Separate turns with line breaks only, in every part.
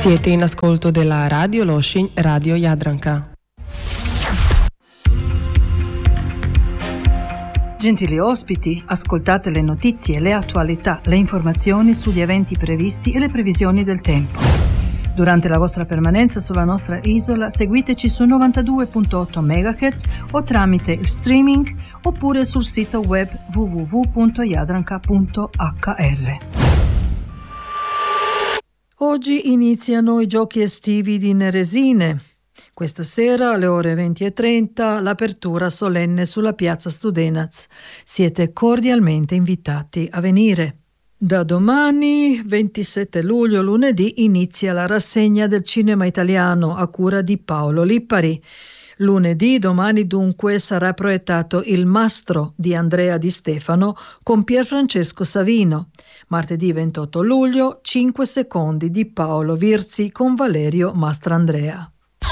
Siete in ascolto della Radio Loshin, Radio Jadranka.
Gentili ospiti, ascoltate le notizie, le attualità, le informazioni sugli eventi previsti e le previsioni del tempo. Durante la vostra permanenza sulla nostra isola seguiteci su 92.8 MHz o tramite il streaming oppure sul sito web www.jadranka.hr. Oggi iniziano i giochi estivi di Neresine. Questa sera alle ore 20:30 l'apertura solenne sulla piazza Studenac. Siete cordialmente invitati a venire. Da domani, 27 luglio, lunedì, inizia la rassegna del cinema italiano a cura di Paolo Lippari. Lunedì, domani dunque, sarà proiettato Il Mastro di Andrea Di Stefano con Pierfrancesco Savino. Martedì 28 luglio, 5 secondi di Paolo Virzi con Valerio Mastrandrea.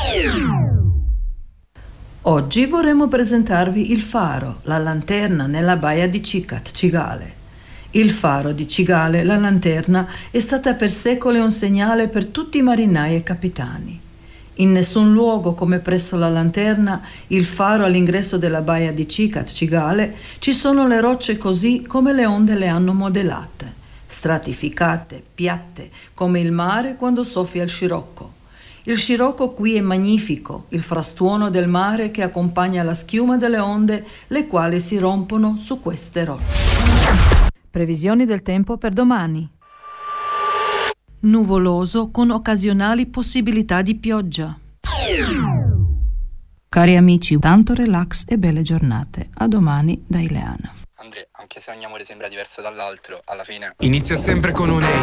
Oggi vorremmo presentarvi Il Faro, la lanterna nella baia di Cicat, Cigale. Il faro di Cigale, la lanterna, è stata per secoli un segnale per tutti i marinai e capitani. In nessun luogo come presso la lanterna, il faro all'ingresso della baia di Cicat, Cigale, ci sono le rocce così come le onde le hanno modellate, stratificate, piatte, come il mare quando soffia il scirocco. Il scirocco qui è magnifico, il frastuono del mare che accompagna la schiuma delle onde, le quali si rompono su queste rocce. Previsioni del tempo per domani. Nuvoloso con occasionali possibilità di pioggia. Cari amici, tanto relax e belle giornate. A domani da Ileana.
Andrea, anche se ogni amore sembra diverso dall'altro, alla fine
inizia sempre con un ehi.